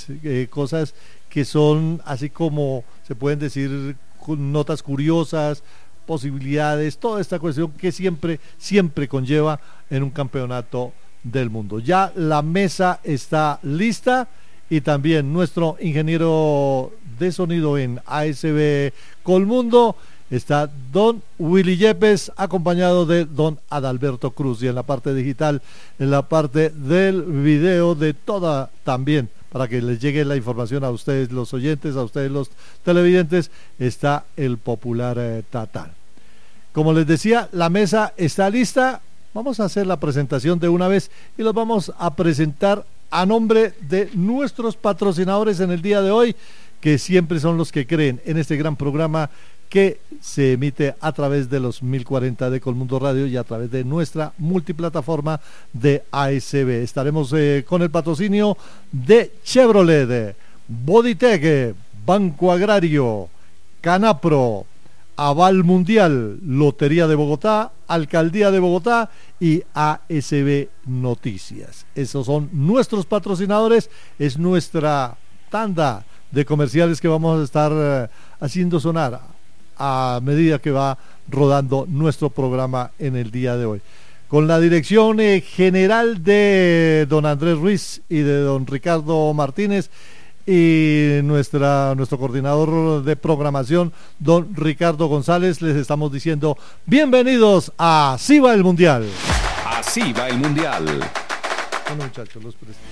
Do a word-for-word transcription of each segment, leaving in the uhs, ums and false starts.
pues eh, cosas que son así como se pueden decir notas curiosas, posibilidades, toda esta cuestión que siempre, siempre conlleva en un campeonato del mundo. Ya la mesa está lista y también nuestro ingeniero de sonido en A S B Colmundo está don Willy Yepes, acompañado de don Adalberto Cruz, y en la parte digital, en la parte del video, de toda también, para que les llegue la información a ustedes los oyentes, a ustedes los televidentes, está el popular eh, Tatán. Como les decía, la mesa está lista. Vamos a hacer la presentación de una vez y los vamos a presentar a nombre de nuestros patrocinadores en el día de hoy, que siempre son los que creen en este gran programa que se emite a través de los mil cuarenta de Colmundo Radio y a través de nuestra multiplataforma de A S B. Estaremos eh, con el patrocinio de Chevrolet, Bodytech, Banco Agrario, Canapro, Aval Mundial, Lotería de Bogotá, Alcaldía de Bogotá y A S B Noticias. Esos son nuestros patrocinadores, es nuestra tanda de comerciales que vamos a estar eh, haciendo sonar a medida que va rodando nuestro programa en el día de hoy. Con la dirección eh, general de don Andrés Ruiz y de don Ricardo Martínez, y nuestra nuestro coordinador de programación, don Ricardo González, les estamos diciendo bienvenidos a Así va el Mundial. Así va el Mundial. Bueno, muchachos, los presento.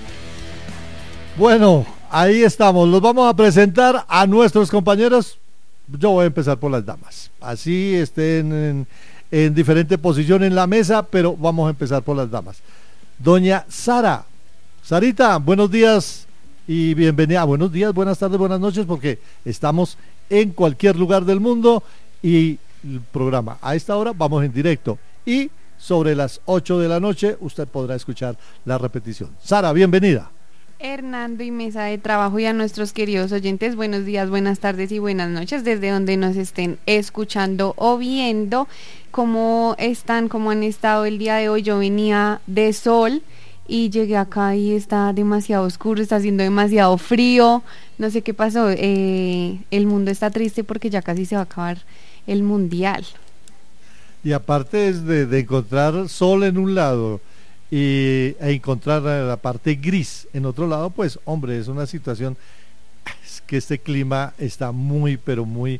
Bueno, ahí estamos, los vamos a presentar a nuestros compañeros. Yo voy a empezar por las damas, así estén en, en diferente posición en la mesa, pero vamos a empezar por las damas. Doña Sara, Sarita, buenos días y bienvenida. Buenos días, buenas tardes, buenas noches, porque estamos en cualquier lugar del mundo y el programa a esta hora vamos en directo y sobre las ocho de la noche usted podrá escuchar la repetición. Sara, bienvenida. Hernando y mesa de trabajo, y a nuestros queridos oyentes, buenos días, buenas tardes y buenas noches, desde donde nos estén escuchando o viendo. ¿Cómo están? ¿Cómo han estado el día de hoy? Yo venía de sol y llegué acá y está demasiado oscuro, está haciendo demasiado frío, no sé qué pasó, eh, el mundo está triste porque ya casi se va a acabar el mundial. Y aparte es de, de encontrar sol en un lado y e encontrar la parte gris en otro lado, pues hombre, es una situación, es que este clima está muy, pero muy,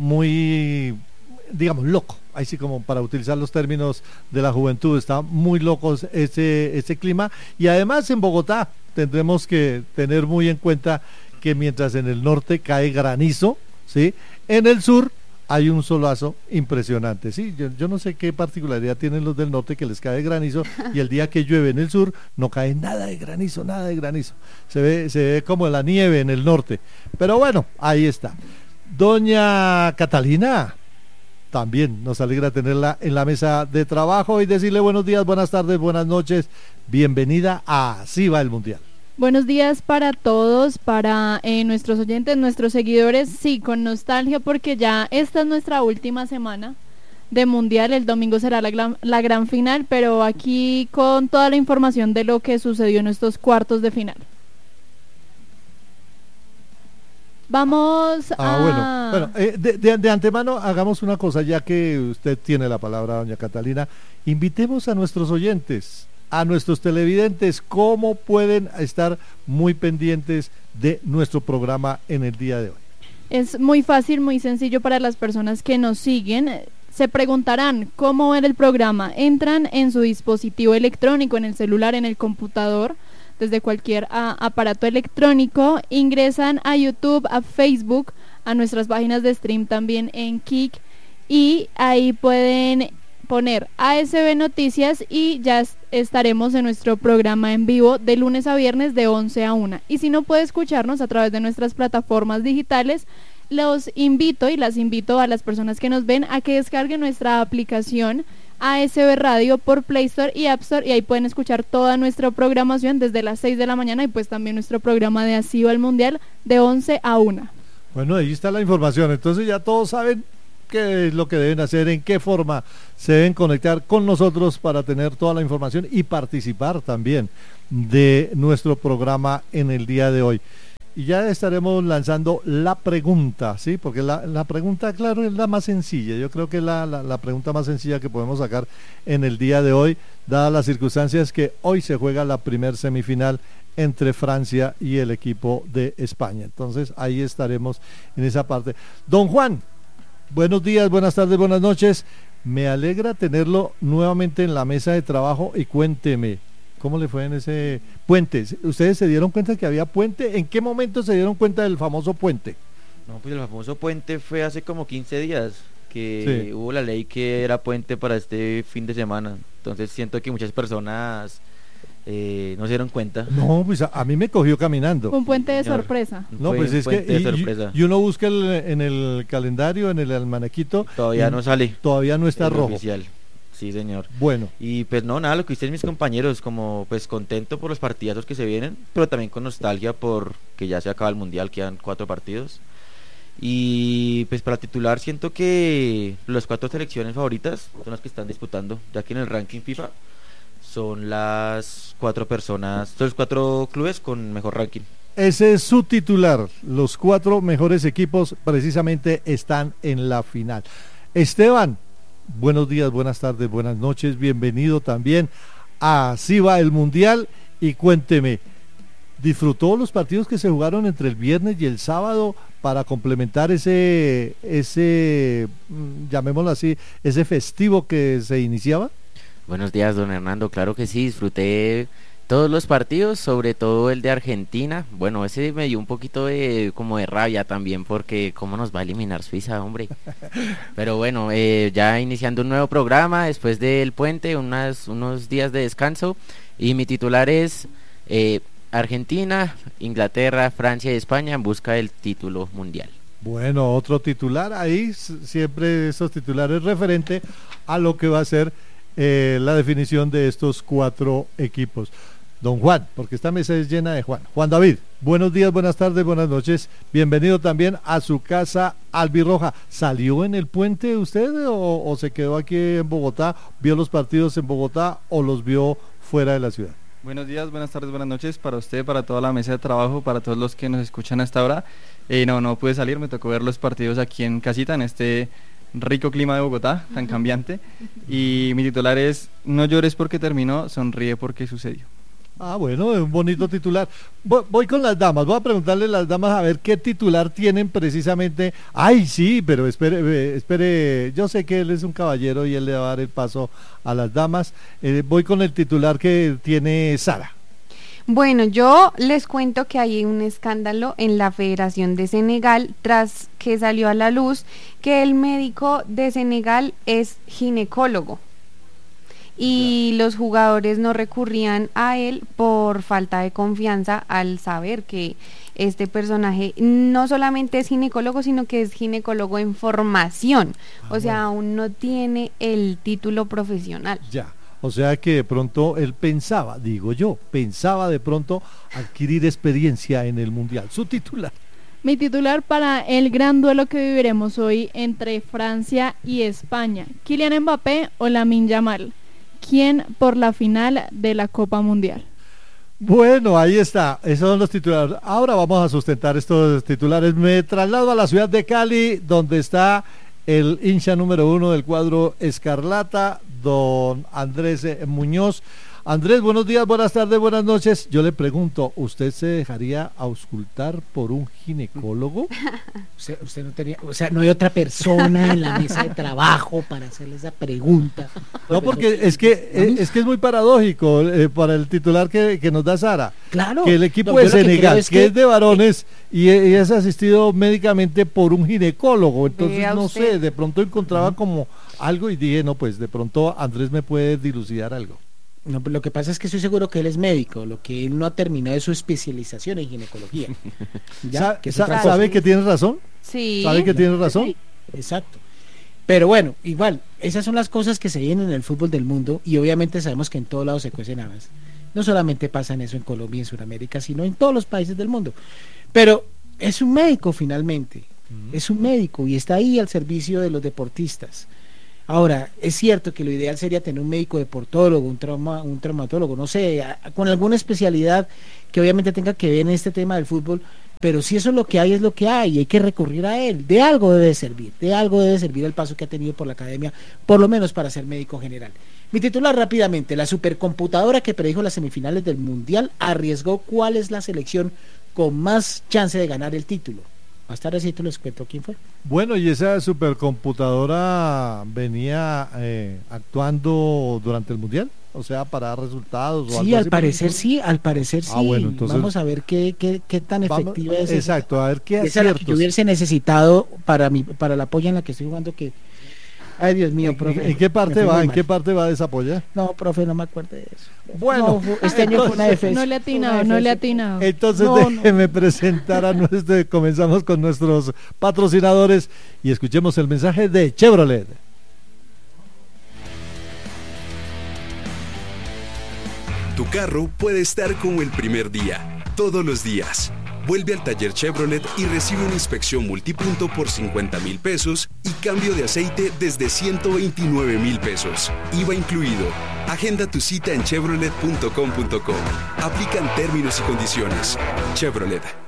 muy, digamos, loco, ahí sí, como para utilizar los términos de la juventud, está muy loco ese, ese clima. Y además en Bogotá tendremos que tener muy en cuenta que mientras en el norte cae granizo, ¿sí?, en el sur hay un solazo impresionante, sí, yo, yo no sé qué particularidad tienen los del norte que les cae granizo y el día que llueve en el sur no cae nada de granizo, nada de granizo, se ve, se ve como la nieve en el norte, pero bueno, ahí está. Doña Catalina, también nos alegra tenerla en la mesa de trabajo y decirle buenos días, buenas tardes, buenas noches, bienvenida a Así va el Mundial. Buenos días para todos, para eh, nuestros oyentes, nuestros seguidores, sí, con nostalgia porque ya esta es nuestra última semana de Mundial, el domingo será la gran, la gran final, pero aquí con toda la información de lo que sucedió en estos cuartos de final. Vamos ah, a... bueno, bueno eh, de, de, de antemano hagamos una cosa, ya que usted tiene la palabra, doña Catalina, invitemos a nuestros oyentes, a nuestros televidentes, cómo pueden estar muy pendientes de nuestro programa en el día de hoy. Es muy fácil, muy sencillo para las personas que nos siguen. Se preguntarán cómo ver el programa. Entran en su dispositivo electrónico, en el celular, en el computador, desde cualquier a, aparato electrónico, ingresan a YouTube, a Facebook, a nuestras páginas de stream también en Kik, y ahí pueden poner A S B Noticias y ya est- estaremos en nuestro programa en vivo de lunes a viernes de once a una. Y si no puede escucharnos a través de nuestras plataformas digitales, los invito y las invito a las personas que nos ven a que descarguen nuestra aplicación A S B Radio por Play Store y App Store, y ahí pueden escuchar toda nuestra programación desde las seis de la mañana y pues también nuestro programa de Así va el Mundial de once a una. Bueno, ahí está la información, entonces ya todos saben qué es lo que deben hacer, en qué forma se deben conectar con nosotros para tener toda la información y participar también de nuestro programa en el día de hoy. y ya estaremos lanzando la pregunta, ¿sí? Porque la, la pregunta, claro, es la más sencilla. Yo creo que es la, la, la pregunta más sencilla que podemos sacar en el día de hoy, dadas las circunstancias que hoy se juega la primer semifinal entre Francia y el equipo de España. Entonces, ahí estaremos en esa parte. Don Juan, buenos días, buenas tardes, buenas noches. Me alegra tenerlo nuevamente en la mesa de trabajo y cuénteme, ¿cómo le fue en ese puente? ¿Ustedes se dieron cuenta que había puente? ¿En qué momento se dieron cuenta del famoso puente? No, pues el famoso puente fue hace como quince días que Sí. hubo la ley que era puente para este fin de semana. Entonces siento que muchas personas eh, no se dieron cuenta. No, pues a, a mí me cogió caminando. Un puente de Señor. sorpresa. No, Fue pues un es que puente de y, sorpresa. y uno busca el- en el calendario, en el almanaquito, Todavía y no sale. todavía no está el rojo. oficial. Sí, señor. Bueno, Y pues no, nada, lo que dicen mis compañeros, como pues contento por los partidazos que se vienen, pero también con nostalgia por que ya se acaba el mundial, quedan cuatro partidos. Y pues para titular siento que las cuatro selecciones favoritas son las que están disputando, ya que en el ranking FIFA son las cuatro personas, son los cuatro clubes con mejor ranking. ese es su titular. Los cuatro mejores equipos precisamente están en la final. Esteban, buenos días, buenas tardes, buenas noches. Bienvenido también a Así va el Mundial. Y cuénteme, ¿disfrutó los partidos que se jugaron entre el viernes y el sábado para complementar ese, ese, mm, llamémoslo así, ese festivo que se iniciaba? Buenos días, don Hernando. Claro que sí, disfruté todos los partidos, sobre todo el de Argentina. Bueno, ese me dio un poquito de como de rabia también, porque cómo nos va a eliminar Suiza, hombre. Pero bueno, eh, ya iniciando un nuevo programa después del puente, unas, unos días de descanso, y mi titular es eh, Argentina, Inglaterra, Francia y España en busca del título mundial. Bueno, otro titular ahí, s- siempre esos titulares referente a lo que va a ser eh, la definición de estos cuatro equipos. Don Juan, porque esta mesa es llena de Juan. Juan David, buenos días, buenas tardes, buenas noches. Bienvenido también a su casa albirroja. ¿Salió en el puente usted o, o se quedó aquí en Bogotá? ¿Vio los partidos en Bogotá o los vio fuera de la ciudad? Buenos días, buenas tardes, buenas noches para usted, para toda la mesa de trabajo, para todos los que nos escuchan hasta ahora. Eh, no, no pude salir, me tocó ver los partidos aquí en casita, en este rico clima de Bogotá, tan cambiante. Y mi titular es: no llores porque terminó, sonríe porque sucedió. Ah, bueno, es un bonito titular. Voy, voy con las damas, voy a preguntarle a las damas a ver qué titular tienen precisamente. Ay, sí, pero espere, eh, espere, yo sé que él es un caballero y él le va a dar el paso a las damas. Eh, voy con el titular que tiene Sara. Bueno, yo les cuento que hay un escándalo en la Federación de Senegal tras que salió a la luz que el médico de Senegal es ginecólogo y los jugadores no recurrían a él por falta de confianza al saber que este personaje no solamente es ginecólogo, sino que es ginecólogo en formación, Ah, o sea, bueno. aún no tiene el título profesional. Ya, o sea que de pronto él pensaba, digo yo, pensaba de pronto adquirir experiencia en el Mundial. Su titular. Mi titular para el gran duelo que viviremos hoy entre Francia y España. Kylian Mbappé o Lamine Yamal. ¿Quién por la final de la Copa Mundial? Bueno, ahí está, esos son los titulares. Ahora vamos a sustentar estos titulares. Me traslado a la ciudad de Cali, donde está el hincha número uno del cuadro Escarlata, don Andrés eh, Muñoz. Andrés, buenos días, buenas tardes, buenas noches. Yo le pregunto, ¿usted se dejaría auscultar por un ginecólogo? Usted, usted no tenía, o sea, no hay otra persona en la mesa de trabajo para hacerle esa pregunta. No, porque es que eh, es que es muy paradójico eh, para el titular que, que nos da Sara. Claro. Que el equipo No, de yo lo que Senegal, creo que, es que- es de varones y, y es asistido médicamente por un ginecólogo, entonces Vea no usted. sé, de pronto encontraba como algo y dije, no, pues de pronto Andrés me puede dilucidar algo. No, pero lo que pasa es que estoy seguro que él es médico, lo que él no ha terminado es su especialización en ginecología. Sa- Que es sa- otra ¿Sabe cosa. que tiene razón? Sí. ¿Sabe que tiene razón? Sí, exacto. Pero bueno, igual, esas son las cosas que se vienen en el fútbol del mundo y obviamente sabemos que en todos lados se cuecen habas. No solamente pasa en eso en Colombia y en Sudamérica, sino en todos los países del mundo. Pero es un médico finalmente, es un médico y está ahí al servicio de los deportistas. Ahora, es cierto que lo ideal sería tener un médico deportólogo, un trauma, un traumatólogo, no sé, a- con alguna especialidad que obviamente tenga que ver en este tema del fútbol, pero si eso es lo que hay, es lo que hay, y hay que recurrir a él. De algo debe servir, de algo debe servir el paso que ha tenido por la academia, por lo menos para ser médico general. Mi titular rápidamente: la supercomputadora que predijo las semifinales del Mundial arriesgó cuál es la selección con más chance de ganar el título. Más tardecito les cuento quién fue. Bueno, y esa supercomputadora venía eh, actuando durante el Mundial, o sea, para dar resultados. O Sí, algo al así, parecer por sí, al parecer sí. Ah, bueno, entonces- Vamos a ver qué, qué, qué tan Vamos- efectiva es. esa. Exacto, a ver qué Esa es la que yo aciertos. hubiese necesitado para mi, para la polla en la que estoy jugando, que... Ay, Dios mío, ¿En, profe. en qué parte me fue va? muy ¿En mal. qué parte va esa polla? No, profe, no me acuerdo de eso. Bueno, No, fue- este año fue una entonces- defensa. No le ha atinado, no le ha atinado. Entonces No, no. déjeme presentar a nuestro, comenzamos con nuestros patrocinadores y escuchemos el mensaje de Chevrolet. Tu carro puede estar como el primer día, todos los días. Vuelve al taller Chevrolet y recibe una inspección multipunto por cincuenta mil pesos y cambio de aceite desde ciento veintinueve mil pesos. I V A incluido. Agenda tu cita en chevrolet punto com punto co. Aplican términos y condiciones. Chevrolet.